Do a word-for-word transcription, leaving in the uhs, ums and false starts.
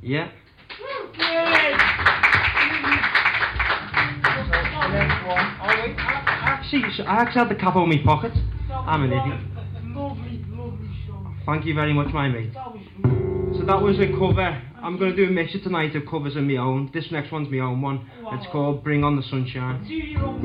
Yeah. Yay! Oh wait, I, I actually, I actually had the cap on my pocket. I'm an idiot. Lovely, lovely song. Thank you very much, my mate. That was good. So that was a cover. I'm going to do a mixture tonight of covers of my own. This next one's my own one. Wow. It's called Bring On The Sunshine. Do your own